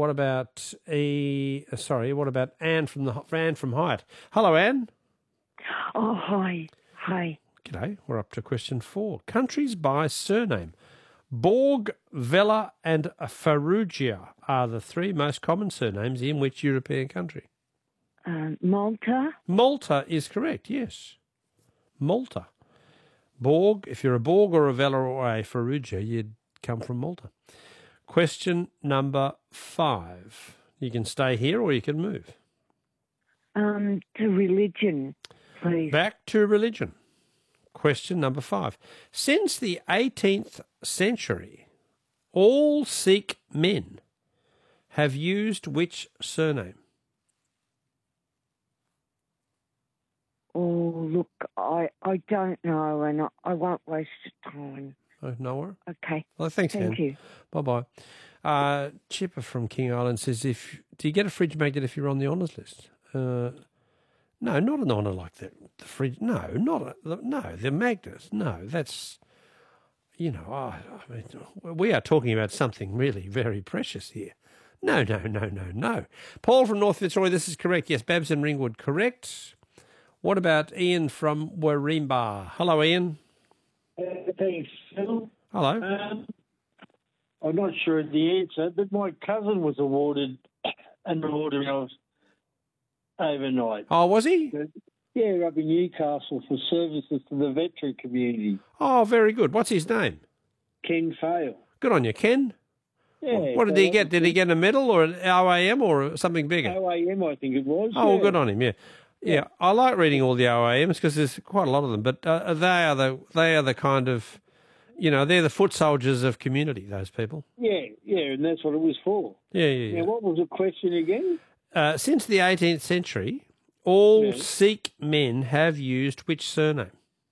what about what about Anne from Hyatt? Hello, Anne. Oh, hi. Hi. G'day. We're up to question 4. Countries by surname. Borg, Vella and Farrugia are the 3 most common surnames in which European country? Malta. Malta is correct, yes. Malta. Borg, if you're a Borg or a Vella or a Farrugia, you'd come from Malta. Question number 5. You can stay here or you can move. To religion, please. Back to religion. Question number 5. Since the 18th century, all Sikh men have used which surname? Oh, look, I don't know, and I won't waste your time. Oh, no worries. Okay. Well, thanks, Anne. Thank you. Bye-bye. Chipper from King Island says, do you get a fridge magnet if you're on the honours list? No, not an honour like that. The fridge, no, the magnet. No, that's, I mean, we are talking about something really very precious here. No. Paul from North Fitzroy, this is correct. Yes, Babs and Ringwood, correct. What about Ian from Warrimba? Hello, Ian. Thanks, Phil. Hello. I'm not sure of the answer, but my cousin was awarded an order overnight. Oh, was he? Yeah, up in Newcastle for services to the veteran community. Oh, very good. What's his name? Ken Fale. Good on you, Ken. Yeah. What did he get? Did he get a medal or an OAM or something bigger? OAM, I think it was. Oh, yeah. good on him. Yeah. I like reading all the OAMs because there's quite a lot of them. But they are the kind of, they're the foot soldiers of community. Those people. Yeah, and that's what it was for. Yeah. Now, what was the question again? Since the 18th century, all Sikh men have used which surname?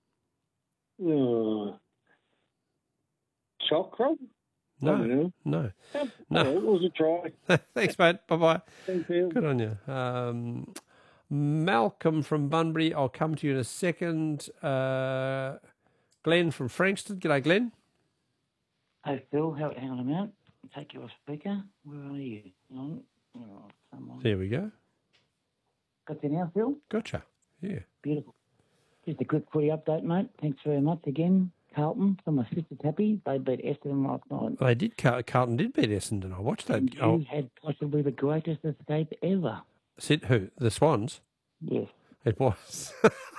Chokra? No. It was a try. Thanks, mate. Bye-bye. Thank you. Good on you. Malcolm from Bunbury, I'll come to you in a second. Glenn from Frankston. G'day, Glenn. Hey, Phil. Hang on a minute. Take you off speaker. Where are you? There we go. Got you now, Phil? Gotcha. Yeah. Beautiful. Just a quick footy update, mate. Thanks very much again. Carlton, from my sister Tappy, they beat Essendon last night. They did. Carlton did beat Essendon. I watched that. And you had possibly the greatest escape ever. Who? The Swans? Yes. It was.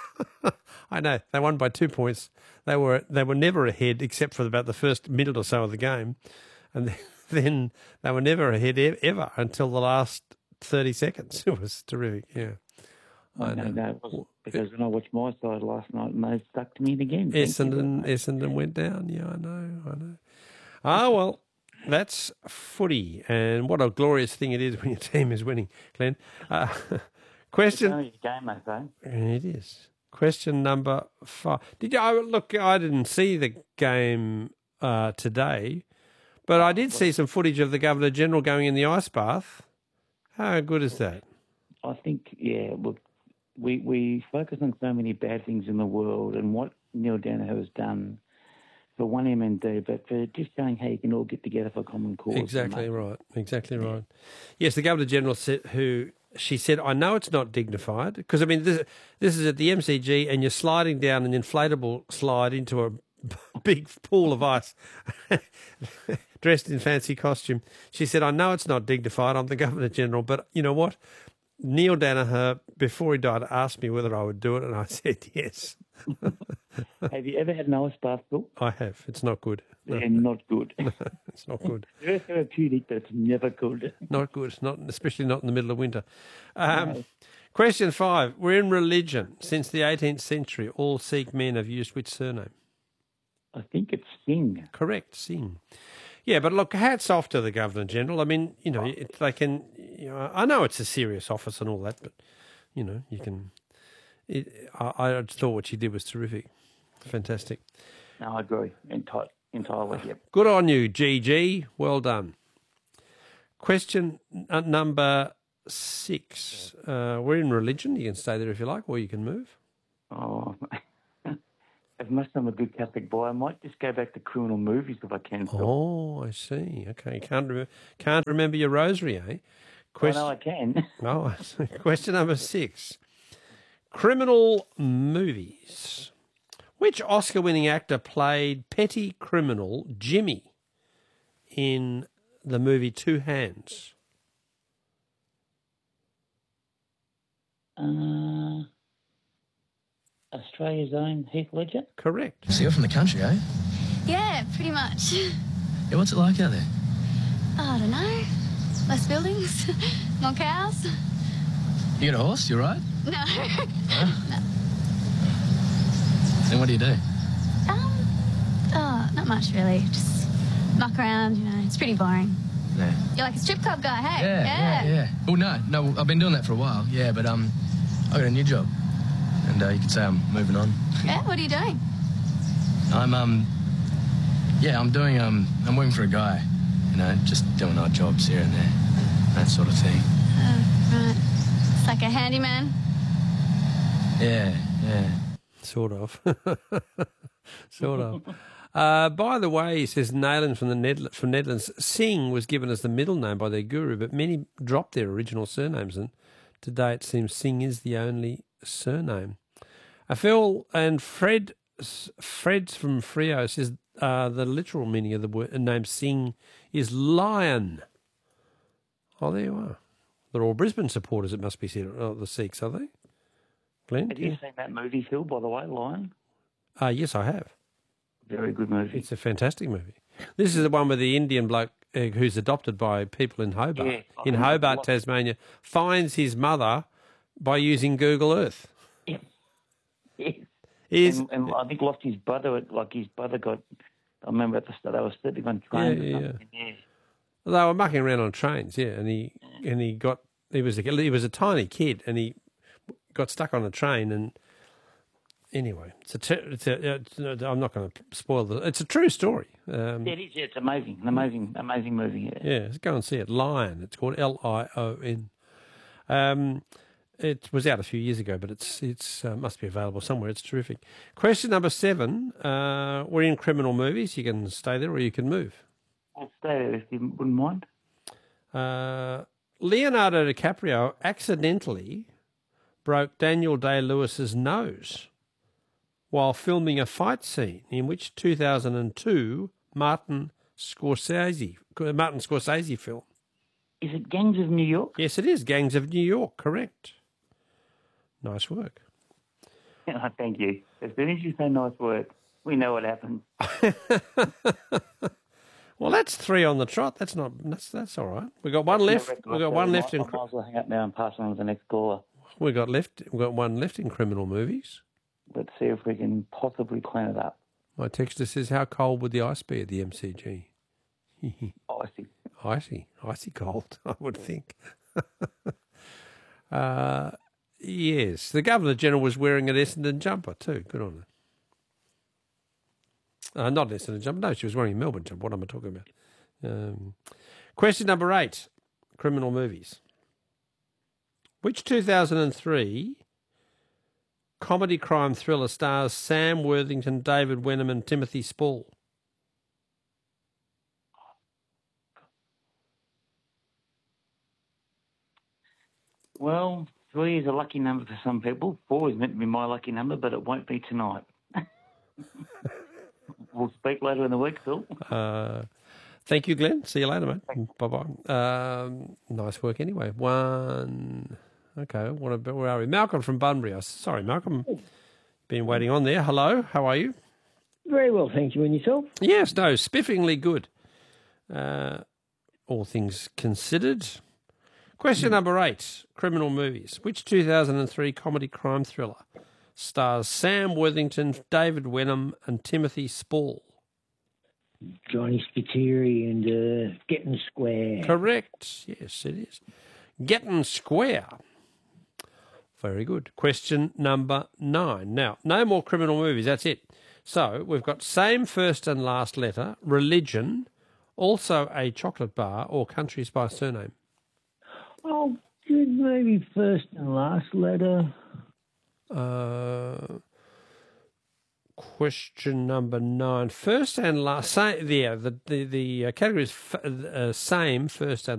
I know. They won by 2 points. They were never ahead except for about the first minute or so of the game. And then they were never ahead ever until the last 30 seconds. It was terrific, yeah. No, it wasn't, because when I watched my side last night and they stuck to me again. Essendon went down, yeah, I know. Ah, well, that's footy, and what a glorious thing it is when your team is winning, Glenn. Question. It's a game, I say. It is. Question number 5. I didn't see the game today, but I did see some footage of the Governor-General going in the ice bath. How good is that? I think, look, we focus on so many bad things in the world and what Neil Danaher has done for one MND, but for just showing how you can all get together for a common cause. Exactly right. Yes, the Governor-General she said, I know it's not dignified, because, I mean, this is at the MCG and you're sliding down an inflatable slide into a big pool of ice dressed in fancy costume. She said, I know it's not dignified. I'm the Governor-General, but you know what? Neil Danaher, before he died, asked me whether I would do it, and I said yes. Have you ever had an ice bath, Bill? I have. It's not good. No. Yeah, not good. No, it's not good. It's therapeutic, but it's never good. Not good. It's not, especially not in the middle of winter. Question 5. We're in religion. Since the 18th century, all Sikh men have used which surname? I think it's Singh. Correct, Singh. Yeah, but look, hats off to the Governor-General. I mean, they can, I know it's a serious office and all that, but, you can, I thought what she did was terrific. Fantastic. No, I agree. Entirely, yep. Good on you, GG. Well done. Question number 6. We're in religion. You can stay there if you like, or you can move. Oh, as much as I'm a good Catholic boy, I might just go back to criminal movies if I can. Phil. Oh, I see. Okay, can't remember your rosary, eh? I know I can. Oh, I see. Question number 6. Criminal movies. Which Oscar-winning actor played petty criminal Jimmy in the movie Two Hands? Australia's own Heath Ledger? Correct. So you're from the country, eh? Yeah, pretty much. Yeah, what's it like out there? I don't know. Less buildings, more cows. You got a horse, you right? No. Then what do you do? Not much really. Just muck around, you know. It's pretty boring. Yeah. You're like a strip club guy, hey? Yeah. Well, no, I've been doing that for a while, yeah, but I got a new job. And you could say I'm moving on. Yeah, what are you doing? I'm working for a guy, you know, just doing odd jobs here and there, that sort of thing. Right. It's like a handyman. Yeah. Sort of. Sort of. By the way, he says Nayland from Netherlands, Singh was given as the middle name by their guru, but many dropped their original surnames, and today it seems Singh is the only surname. Phil and Fred's from Freo says the literal meaning of the name Singh is lion. Oh, there you are. They're all Brisbane supporters, it must be said. Oh, the Sikhs, are they? Glenn? Have you seen that movie, Phil, by the way, Lion? Yes, I have. Very good movie. It's a fantastic movie. This is the one with the Indian bloke who's adopted by people in Hobart. Yeah, in Hobart, Tasmania, finds his mother by using Google Earth. Yes. And I think lost his brother. Like his brother got. I remember at the start they were sleeping on trains. Yeah. Well, they were mucking around on trains, and he was a tiny kid, and he got stuck on a train, and anyway, I'm not going to spoil it. It's a true story. It is. Yeah, it's amazing, an amazing movie. Yeah, go and see it. Lion. It's called Lion. It was out a few years ago, but it's must be available somewhere. It's terrific. Question number 7. We're in criminal movies. You can stay there or you can move. I'll stay there if you wouldn't mind. Leonardo DiCaprio accidentally broke Daniel Day-Lewis's nose while filming a fight scene in which 2002 Martin Scorsese film. Is it Gangs of New York? Yes, it is. Gangs of New York, correct. Nice work. Thank you. As soon as you say nice work, we know what happened. Well, that's 3 on the trot. That's all right. We've got one left. We've got one left in. I might as well hang up now and pass on to the next caller. We've got one left in criminal movies. Let's see if we can possibly clean it up. My texter says, "How cold would the ice be at the MCG?" Icy cold, I would think. Yes, the Governor General was wearing an Essendon jumper too. Good on her. Not an Essendon jumper. No, she was wearing a Melbourne jumper. What am I talking about? Question number 8, criminal movies. Which 2003 comedy crime thriller stars Sam Worthington, David Wenham and Timothy Spall? Well, 3 is a lucky number for some people. 4 is meant to be my lucky number, but it won't be tonight. We'll speak later in the week, Phil. Thank you, Glenn. See you later, mate. Bye-bye. Nice work anyway. 1. Okay, where are we? Malcolm from Bunbury. Sorry, Malcolm. Been waiting on there. Hello, how are you? Very well, thank you. And yourself? Yes, no, spiffingly good. All things considered. Question number 8, criminal movies. Which 2003 comedy crime thriller stars Sam Worthington, David Wenham and Timothy Spall? Johnny Spiteri and Getting Square. Correct. Yes, it is. Getting Square. Very good. Question number 9. Now, no more criminal movies. That's it. So we've got same first and last letter, religion, also a chocolate bar or countries by surname. Oh, good. Maybe first and last letter. Question number 9. First and last. The category is same first and